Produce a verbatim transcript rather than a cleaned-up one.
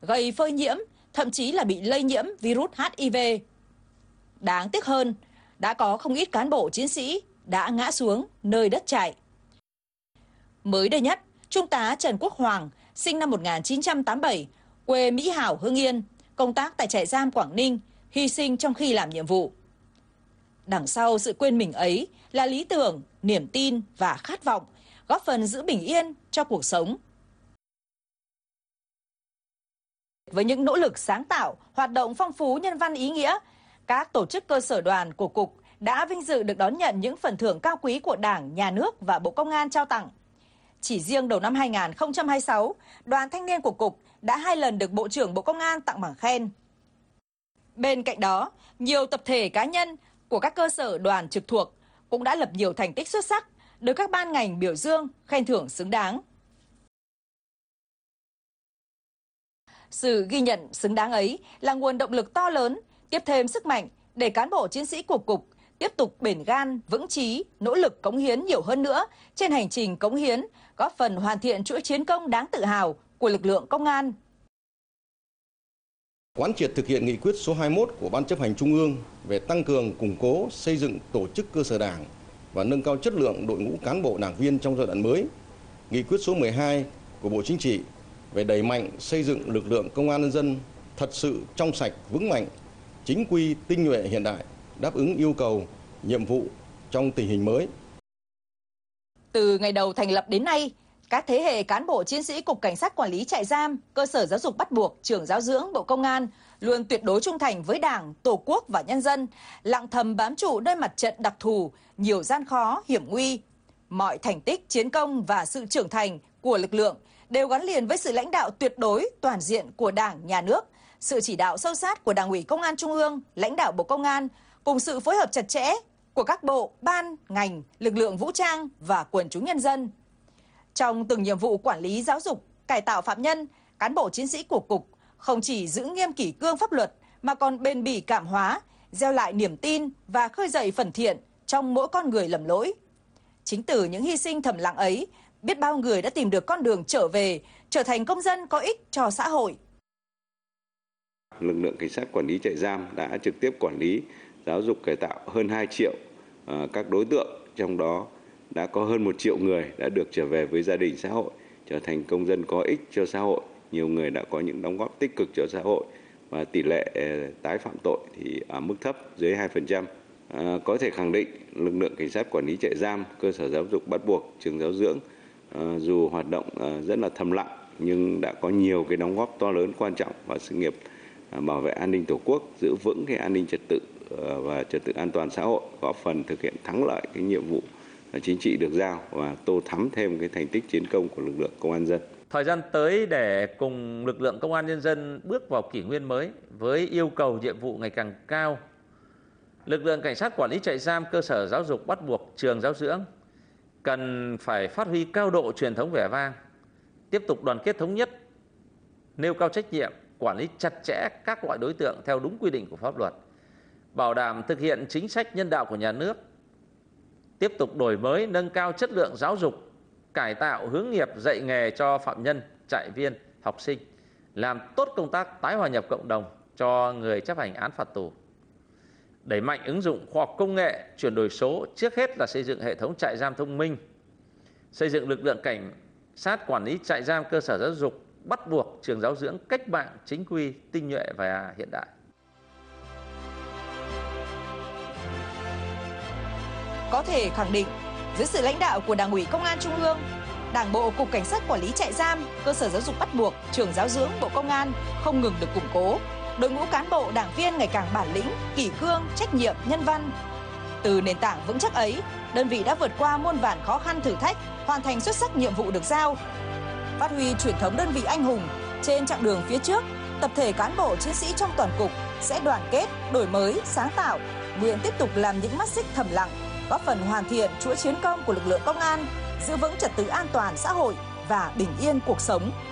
gây phơi nhiễm, thậm chí là bị lây nhiễm virus H I V. Đáng tiếc hơn, đã có không ít cán bộ chiến sĩ đã ngã xuống nơi đất trại. Mới đây nhất, Trung tá Trần Quốc Hoàng, sinh năm một nghìn chín trăm tám mươi bảy, quê Mỹ Hảo, Hưng Yên, công tác tại trại giam Quảng Ninh, hy sinh trong khi làm nhiệm vụ. Đằng sau sự quên mình ấy là lý tưởng, niềm tin và khát vọng, góp phần giữ bình yên cho cuộc sống. Với những nỗ lực sáng tạo, hoạt động phong phú nhân văn ý nghĩa, các tổ chức cơ sở đoàn của Cục đã vinh dự được đón nhận những phần thưởng cao quý của Đảng, Nhà nước và Bộ Công an trao tặng. Chỉ riêng đầu năm hai nghìn không trăm hai mươi sáu, Đoàn Thanh niên của Cục đã hai lần được Bộ trưởng Bộ Công an tặng bằng khen. Bên cạnh đó, nhiều tập thể cá nhân của các cơ sở đoàn trực thuộc cũng đã lập nhiều thành tích xuất sắc, được các ban ngành biểu dương, khen thưởng xứng đáng. Sự ghi nhận xứng đáng ấy là nguồn động lực to lớn, tiếp thêm sức mạnh để cán bộ chiến sĩ của Cục tiếp tục bền gan, vững chí, nỗ lực cống hiến nhiều hơn nữa trên hành trình cống hiến, góp phần hoàn thiện chuỗi chiến công đáng tự hào của lực lượng công an. Quán triệt thực hiện nghị quyết số hai mươi mốt của Ban chấp hành Trung ương về tăng cường, củng cố, xây dựng tổ chức cơ sở Đảng và nâng cao chất lượng đội ngũ cán bộ đảng viên trong giai đoạn mới. Nghị quyết số mười hai của Bộ Chính trị về đẩy mạnh xây dựng lực lượng công an nhân dân thật sự trong sạch, vững mạnh, chính quy, tinh nhuệ, hiện đại, đáp ứng yêu cầu, nhiệm vụ trong tình hình mới. Từ ngày đầu thành lập đến nay, các thế hệ cán bộ chiến sĩ Cục Cảnh sát Quản lý trại giam, cơ sở giáo dục bắt buộc, trường giáo dưỡng Bộ Công an luôn tuyệt đối trung thành với Đảng, Tổ quốc và nhân dân, lặng thầm bám trụ nơi mặt trận đặc thù, nhiều gian khó, hiểm nguy. Mọi thành tích, chiến công và sự trưởng thành của lực lượng đều gắn liền với sự lãnh đạo tuyệt đối, toàn diện của Đảng, Nhà nước, sự chỉ đạo sâu sát của Đảng ủy Công an Trung ương, lãnh đạo Bộ Công an, cùng sự phối hợp chặt chẽ của các bộ, ban, ngành, lực lượng vũ trang và quần chúng nhân dân. Trong từng nhiệm vụ quản lý giáo dục, cải tạo phạm nhân, cán bộ chiến sĩ của Cục không chỉ giữ nghiêm kỷ cương pháp luật mà còn bền bỉ cảm hóa, gieo lại niềm tin và khơi dậy phần thiện trong mỗi con người lầm lỗi. Chính từ những hy sinh thầm lặng ấy, biết bao người đã tìm được con đường trở về, trở thành công dân có ích cho xã hội. Lực lượng cảnh sát quản lý trại giam đã trực tiếp quản lý, giáo dục cải tạo hơn hai triệu uh, các đối tượng, trong đó đã có hơn một triệu người đã được trở về với gia đình xã hội, trở thành công dân có ích cho xã hội. Nhiều người đã có những đóng góp tích cực cho xã hội và tỷ lệ tái phạm tội thì ở mức thấp dưới hai phần trăm. À, có thể khẳng định lực lượng cảnh sát quản lý trại giam, cơ sở giáo dục bắt buộc, trường giáo dưỡng à, dù hoạt động à, rất là thầm lặng nhưng đã có nhiều cái đóng góp to lớn quan trọng vào sự nghiệp à, bảo vệ an ninh Tổ quốc, giữ vững cái an ninh trật tự à, và trật tự an toàn xã hội, góp phần thực hiện thắng lợi cái nhiệm vụ chính trị được giao và tô thắm thêm cái thành tích chiến công của lực lượng công an dân. Thời gian tới để cùng lực lượng công an nhân dân bước vào kỷ nguyên mới với yêu cầu nhiệm vụ ngày càng cao, lực lượng cảnh sát quản lý trại giam, cơ sở giáo dục bắt buộc, trường giáo dưỡng cần phải phát huy cao độ truyền thống vẻ vang, tiếp tục đoàn kết thống nhất, nêu cao trách nhiệm, quản lý chặt chẽ các loại đối tượng theo đúng quy định của pháp luật, bảo đảm thực hiện chính sách nhân đạo của nhà nước, tiếp tục đổi mới, nâng cao chất lượng giáo dục, cải tạo hướng nghiệp dạy nghề cho phạm nhân, trại viên, học sinh, làm tốt công tác tái hòa nhập cộng đồng cho người chấp hành án phạt tù. Đẩy mạnh ứng dụng khoa học công nghệ, chuyển đổi số, trước hết là xây dựng hệ thống trại giam thông minh, xây dựng lực lượng cảnh sát quản lý trại giam, cơ sở giáo dục bắt buộc, trường giáo dưỡng cách mạng, chính quy, tinh nhuệ và hiện đại. Có thể khẳng định, dưới sự lãnh đạo của Đảng ủy Công an Trung ương, Đảng bộ Cục Cảnh sát Quản lý trại giam, cơ sở giáo dục bắt buộc, trường giáo dưỡng Bộ Công an không ngừng được củng cố. Đội ngũ cán bộ đảng viên ngày càng bản lĩnh, kỷ cương, trách nhiệm, nhân văn. Từ nền tảng vững chắc ấy, đơn vị đã vượt qua muôn vàn khó khăn thử thách, hoàn thành xuất sắc nhiệm vụ được giao. Phát huy truyền thống đơn vị anh hùng, trên chặng đường phía trước, tập thể cán bộ chiến sĩ trong toàn cục sẽ đoàn kết, đổi mới, sáng tạo, nguyện tiếp tục làm những mắt xích thầm lặng, góp phần hoàn thiện chuỗi chiến công của lực lượng công an, giữ vững trật tự an toàn xã hội và bình yên cuộc sống.